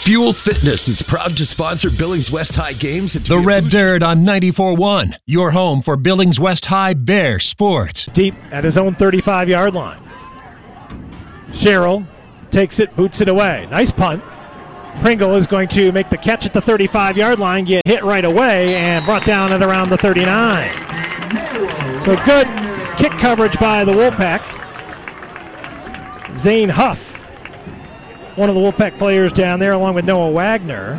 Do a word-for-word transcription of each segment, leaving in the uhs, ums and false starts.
Fuel Fitness is proud to sponsor Billings West High games. And the Red Dirt on ninety-four point one, your home for Billings West High Bear sports. Deep at his own thirty-five-yard line. Sherrill takes it, boots it away. Nice punt. Pringle is going to make the catch at the thirty-five-yard line, get hit right away, and brought down at around the thirty-nine. So good kick coverage by the Wolfpack. Zane Huff, one of the Wolfpack players down there, along with Noah Wagner.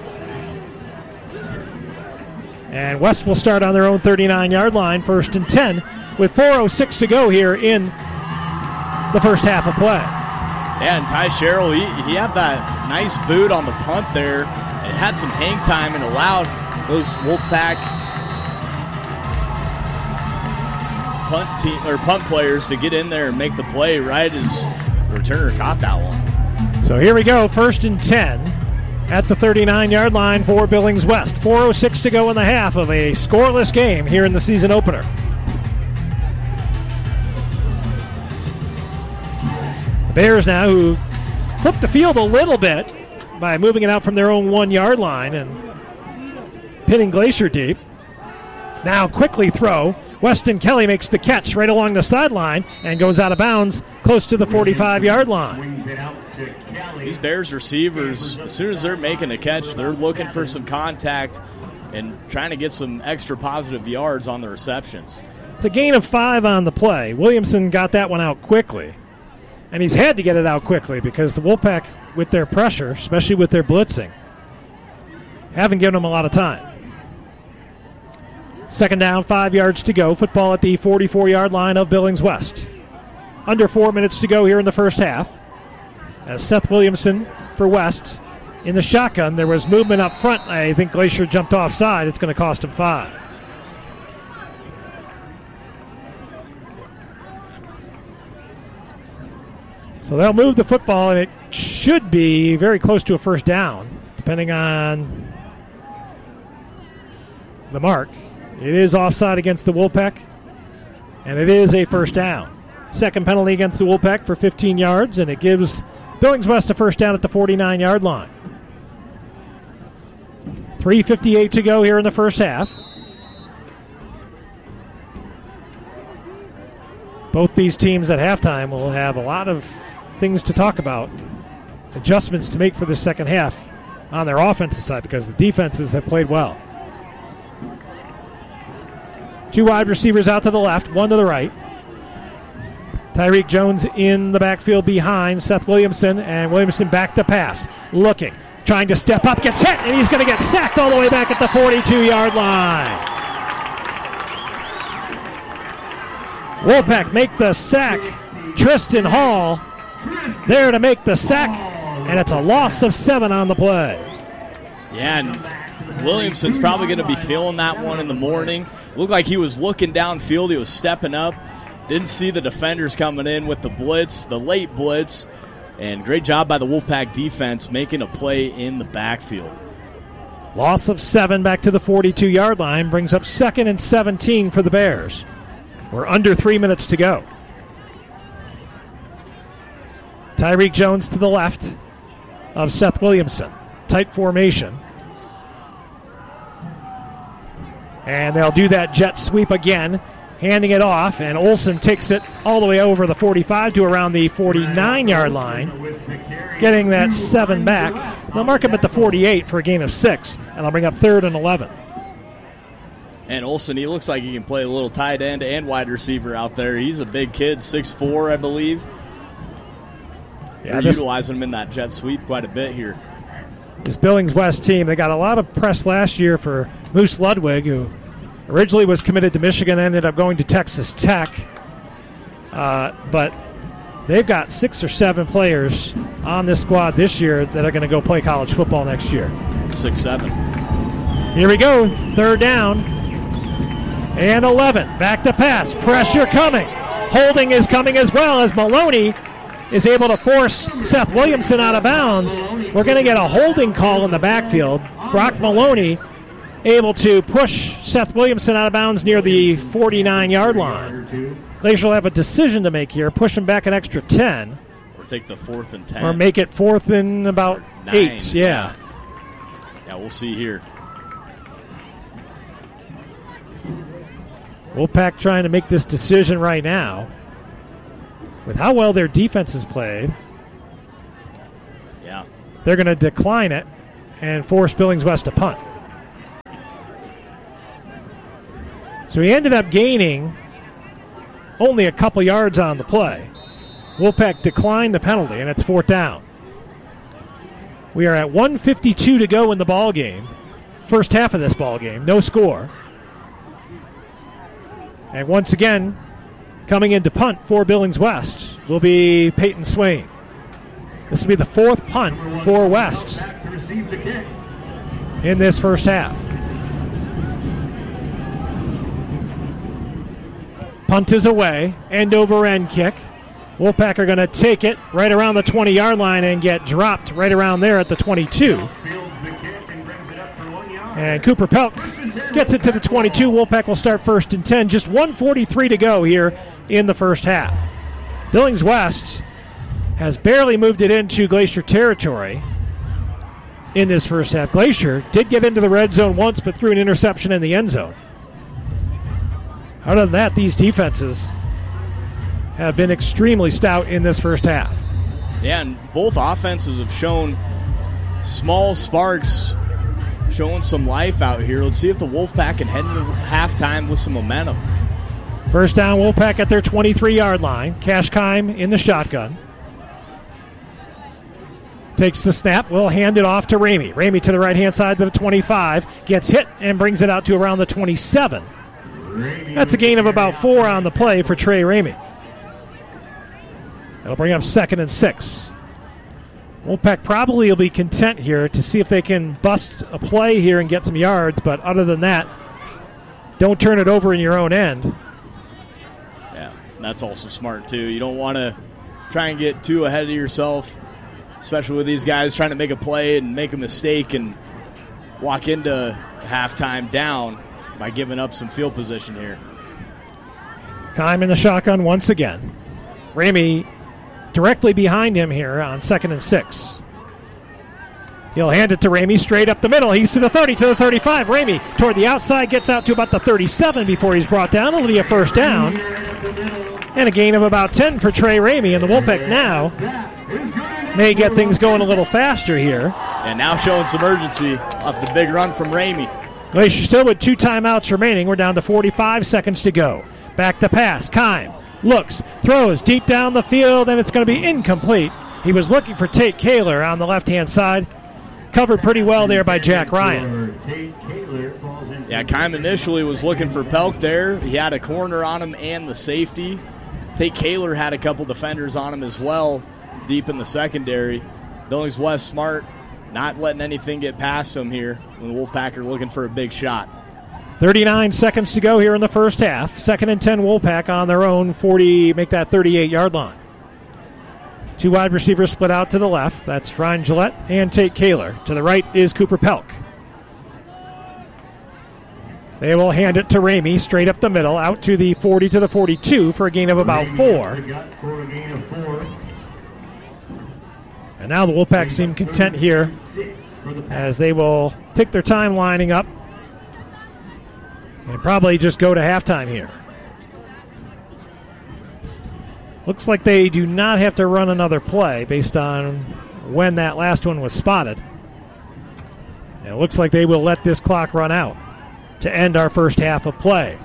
And West will start on their own thirty-nine-yard line, first and ten, with four oh six to go here in the first half of play. Yeah, and Ty Sherrill, he, he had that nice boot on the punt there. It had some hang time and allowed those Wolfpack punt team or punt players to get in there and make the play right as the returner caught that one. So here we go, first and ten at the thirty-nine-yard line for Billings West. four oh six to go in the half of a scoreless game here in the season opener. The Bears now, who flipped the field a little bit by moving it out from their own one-yard line and pinning Glacier deep. Now quickly throw. Weston Kelly makes the catch right along the sideline and goes out of bounds close to the forty-five-yard line. These Bears receivers, as soon as they're making a catch, they're looking for some contact and trying to get some extra positive yards on the receptions. It's a gain of five on the play. Williamson got that one out quickly. And he's had to get it out quickly because the Wolfpack, with their pressure, especially with their blitzing, haven't given them a lot of time. Second down, five yards to go. Football at the forty-four-yard line of Billings West. Under four minutes to go here in the first half. As Seth Williamson for West in the shotgun. There was movement up front. I think Glacier jumped offside. It's going to cost him five. So they'll move the football, and it should be very close to a first down, depending on the mark. It is offside against the Wolfpack, and it is a first down. Second penalty against the Wolfpack for fifteen yards, and it gives Billings West a first down at the forty-nine-yard line. three fifty-eight to go here in the first half. Both these teams at halftime will have a lot of things to talk about, adjustments to make for the second half on their offensive side because the defenses have played well. Two wide receivers out to the left, one to the right. Tyreek Jones in the backfield behind Seth Williamson, and Williamson back to pass. Looking, trying to step up, gets hit, and he's going to get sacked all the way back at the forty-two-yard line. Wolfpack make the sack. Tristan Hall there to make the sack, and it's a loss of seven on the play. Yeah, and Williamson's probably going to be feeling that one in the morning. Looked like he was looking downfield. He was stepping up. Didn't see the defenders coming in with the blitz, the late blitz, and great job by the Wolfpack defense making a play in the backfield. Loss of seven back to the forty-two-yard line brings up second and seventeen for the Bears. We're under three minutes to go. Tyreek Jones to the left of Seth Williamson. Tight formation. And they'll do that jet sweep again, handing it off, and Olsen takes it all the way over the forty-five to around the forty-nine-yard line, getting that seven back. They'll mark him at the forty-eight for a gain of six, and I'll bring up third and eleven. And Olsen, he looks like he can play a little tight end and wide receiver out there. He's a big kid, six foot four, I believe. Yeah, They're this, utilizing him in that jet sweep quite a bit here. This Billings West team, they got a lot of press last year for Moose Ludwig, who originally was committed to Michigan, ended up going to Texas Tech. Uh, but they've got six or seven players on this squad this year that are going to go play college football next year. Six, seven. Here we go, third down. And eleven, back to pass, pressure coming. Holding is coming as well as Maloney is able to force Seth Williamson out of bounds. We're going to get a holding call in the backfield. Brock Maloney able to push Seth Williamson out of bounds near the forty-nine-yard line. Glacier will have a decision to make here, push him back an extra ten. take the fourth and ten. Or make it fourth and about Nine. eight, yeah. Yeah, we'll see here. Wolfpack trying to make this decision right now. With how well their defense has played, yeah, they're going to decline it and force Billings West to punt. So he ended up gaining only a couple yards on the play. Wolfpack declined the penalty, and it's fourth down. We are at one fifty-two to go in the ball game. First half of this ball game, no score. And once again, coming in to punt for Billings West will be Peyton Swain. This will be the fourth punt for West in this first half. Punt is away, end over end kick. Wolfpack are going to take it right around the twenty-yard line and get dropped right around there at the twenty-two. And Cooper Pelk gets it to the twenty-two. Wolfpack will start first and ten. Just one forty-three to go here in the first half. Billings West has barely moved it into Glacier territory in this first half. Glacier did get into the red zone once, but threw an interception in the end zone. Other than that, these defenses have been extremely stout in this first half. Yeah, and both offenses have shown small sparks, showing some life out here. Let's see if the Wolfpack can head into halftime with some momentum. First down, Wolfpack at their twenty-three-yard line. Kashkheim in the shotgun. Takes the snap, will hand it off to Ramey. Ramey to the right-hand side to the twenty-five. Gets hit and brings it out to around the twenty-seven. That's a gain of about four on the play for Trey Ramey. That'll bring up second and six. Wolfpack probably will be content here to see if they can bust a play here and get some yards, but other than that, don't turn it over in your own end. Yeah, that's also smart too. You don't want to try and get too ahead of yourself, especially with these guys trying to make a play and make a mistake and walk into halftime down by giving up some field position here. Keim in the shotgun once again. Ramey directly behind him here on second and six. He'll hand it to Ramey straight up the middle. He's to the thirty, to the thirty-five. Ramey toward the outside, gets out to about the thirty-seven before he's brought down. It'll be a first down. And a gain of about ten for Trey Ramey. And the Wolfpack now may get things going a little faster here. And now showing some urgency off the big run from Ramey. Glacier still with two timeouts remaining. We're down to forty-five seconds to go. Back to pass. Keim looks, throws deep down the field, and it's going to be incomplete. He was looking for Tate Kaler on the left-hand side. Covered pretty well there by Jack Ryan. Yeah, Keim initially was looking for Pelk there. He had a corner on him and the safety. Tate Kaler had a couple defenders on him as well, deep in the secondary. Billings West smart, not letting anything get past him here when the Wolfpack are looking for a big shot. thirty-nine seconds to go here in the first half. Second and ten Wolfpack on their own forty, make that thirty-eight-yard line. Two wide receivers split out to the left. That's Ryan Gillette and Tate Kaler. To the right is Cooper Pelk. They will hand it to Ramey straight up the middle, out to the forty to the forty-two for a gain of about four. And now the Wolfpack seem content here as they will take their time lining up and probably just go to halftime here. Looks like they do not have to run another play based on when that last one was spotted. And it looks like they will let this clock run out to end our first half of play.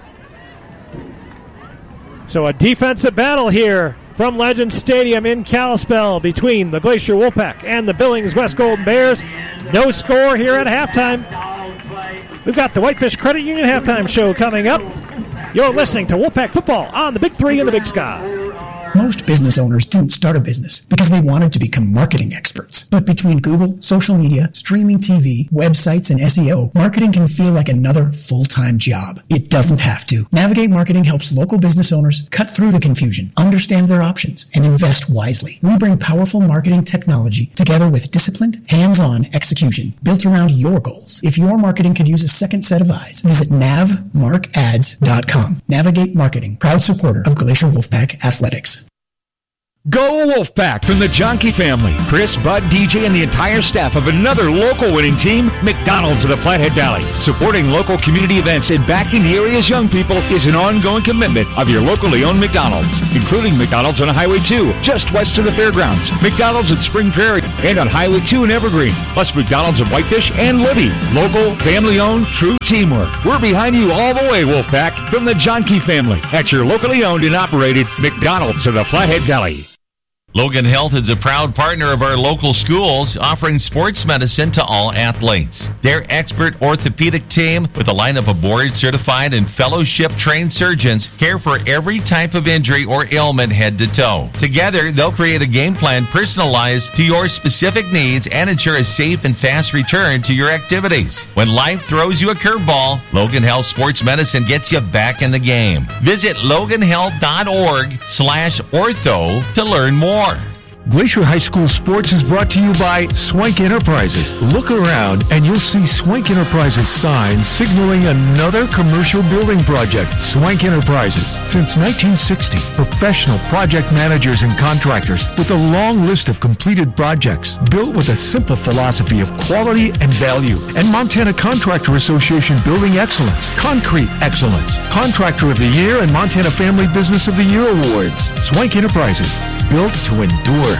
So a defensive battle here from Legends Stadium in Kalispell between the Glacier Wolfpack and the Billings West Golden Bears. No score here at halftime. We've got the Whitefish Credit Union halftime show coming up. You're listening to Wolfpack football on the Big Three in the Big Sky. Most business owners didn't start a business because they wanted to become marketing experts. But between Google, social media, streaming T V, websites, and S E O, marketing can feel like another full-time job. It doesn't have to. Navigate Marketing helps local business owners cut through the confusion, understand their options, and invest wisely. We bring powerful marketing technology together with disciplined, hands-on execution built around your goals. If your marketing could use a second set of eyes, visit nav mark ads dot com. Navigate Marketing, proud supporter of Glacier Wolfpack Athletics. Go Wolfpack from the Jonke family. Chris, Bud, D J, and the entire staff of another local winning team, McDonald's of the Flathead Valley. Supporting local community events and backing the area's young people is an ongoing commitment of your locally owned McDonald's, including McDonald's on Highway two, just west of the fairgrounds, McDonald's at Spring Prairie, and on Highway two in Evergreen, plus McDonald's at Whitefish and Libby. Local, family-owned, true teamwork. We're behind you all the way, Wolfpack, from the Jonke family at your locally owned and operated McDonald's of the Flathead Valley. Logan Health is a proud partner of our local schools, offering sports medicine to all athletes. Their expert orthopedic team, with a lineup of board-certified and fellowship-trained surgeons, care for every type of injury or ailment head to toe. Together, they'll create a game plan personalized to your specific needs and ensure a safe and fast return to your activities. When life throws you a curveball, Logan Health Sports Medicine gets you back in the game. Visit logan health dot org slash ortho to learn more. Glacier High School Sports is brought to you by Swank Enterprises. Look around and you'll see Swank Enterprises signs signaling another commercial building project. Swank Enterprises, since nineteen sixty, professional project managers and contractors with a long list of completed projects, built with a simple philosophy of quality and value. And Montana Contractor Association Building Excellence, Concrete Excellence, Contractor of the Year, and Montana Family Business of the Year awards. Swank Enterprises, built to endure.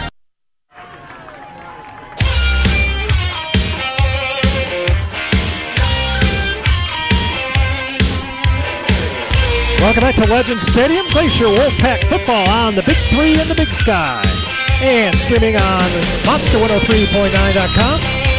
Welcome back to Legends Stadium. Glacier Wolfpack football on the Big Three and the Big Sky. And streaming on monster one oh three point nine dot com.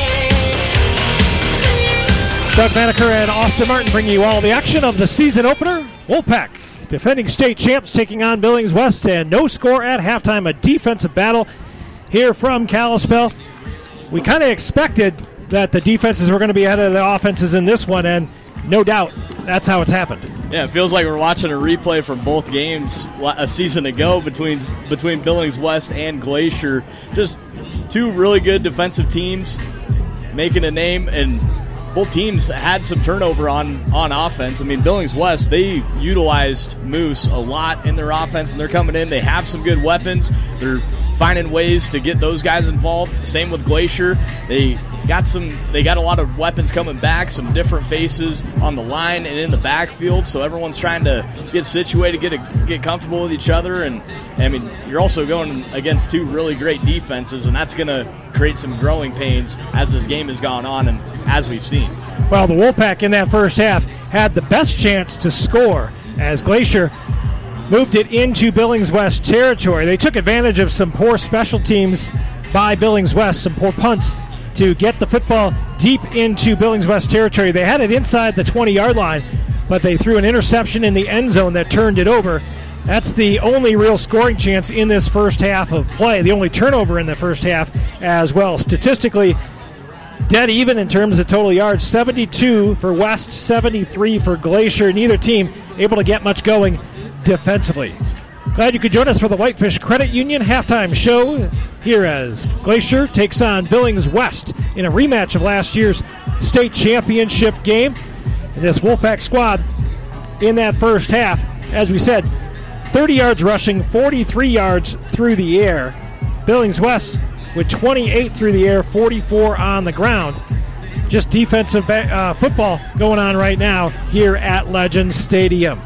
Doug Maneker and Austin Martin bring you all the action of the season opener. Wolfpack, defending state champs, taking on Billings West, and no score at halftime. A defensive battle here from Kalispell. We kind of expected that the defenses were going to be ahead of the offenses in this one, and no doubt that's how it's happened. Yeah, it feels like we're watching a replay from both games a season ago between between Billings West and Glacier. Just two really good defensive teams making a name, and both teams had some turnover on, on offense. I mean, Billings West, they utilized Moose a lot in their offense, and they're coming in. They have some good weapons. They're finding ways to get those guys involved. Same with Glacier. They got some. They got a lot of weapons coming back, some different faces on the line and in the backfield, so everyone's trying to get situated, get a, get comfortable with each other. And, I mean, you're also going against two really great defenses, and that's going to create some growing pains as this game has gone on and as we've seen. Well, the Wolfpack in that first half had the best chance to score as Glacier moved it into Billings West territory. They took advantage of some poor special teams by Billings West, some poor punts to get the football deep into Billings West territory. They had it inside the twenty-yard line, but they threw an interception in the end zone that turned it over. That's the only real scoring chance in this first half of play, the only turnover in the first half as well. Statistically, dead even in terms of total yards, seventy-two for West, seventy-three for Glacier. Neither team able to get much going defensively. Glad you could join us for the Whitefish Credit Union halftime show here as Glacier takes on Billings West in a rematch of last year's state championship game. And this Wolfpack squad in that first half, as we said, thirty yards rushing, forty-three yards through the air. Billings West with twenty-eight through the air, forty-four on the ground. Just defensive ba- uh, football going on right now here at Legends Stadium.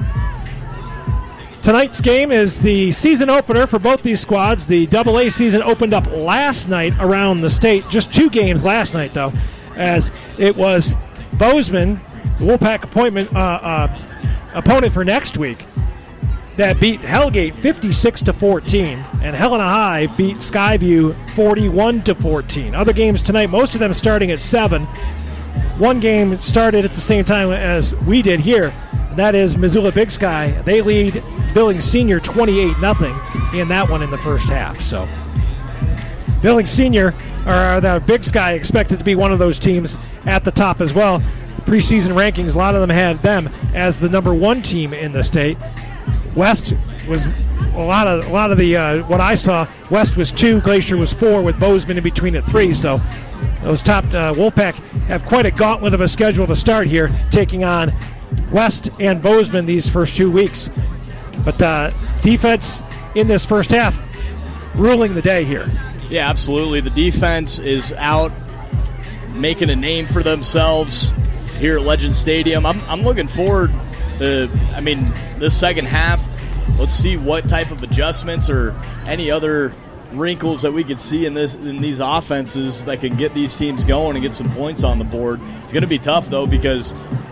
Tonight's game is the season opener for both these squads. The double A season opened up last night around the state. Just two games last night, though, as it was Bozeman, the Wolfpack appointment, uh, uh, opponent for next week, that beat Hellgate fifty-six to fourteen, and Helena High beat Skyview forty-one to fourteen. Other games tonight, most of them starting at seven. One game started at the same time as we did here. That is Missoula Big Sky. They lead Billings Senior twenty-eight nothing in that one in the first half. So Billings Senior, or the Big Sky, expected to be one of those teams at the top as well. Preseason rankings, a lot of them had them as the number one team in the state. West was a lot of a lot of the uh, what I saw. West was two, Glacier was four, with Bozeman in between at three. So those top uh, Wolfpack have quite a gauntlet of a schedule to start here, taking on West and Bozeman these first two weeks. But uh, defense in this first half ruling the day here. Yeah, absolutely. The defense is out making a name for themselves here at Legend Stadium. I'm, I'm looking forward to, I mean, this second half. Let's see what type of adjustments or any other wrinkles that we could see in this in these offenses that can get these teams going and get some points on the board. It's going to be tough, though, because